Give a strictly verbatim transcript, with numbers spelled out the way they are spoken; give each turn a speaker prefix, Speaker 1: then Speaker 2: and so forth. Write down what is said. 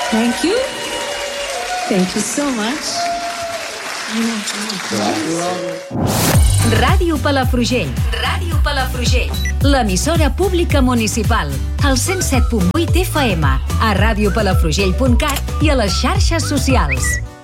Speaker 1: Thank you. Thank you so much.
Speaker 2: Ràdio Palafrugell. Ràdio Palafrugell. L'emissora pública municipal. Al cent set punt vuit F M. A radiopalafrugell punt cat i a les xarxes socials.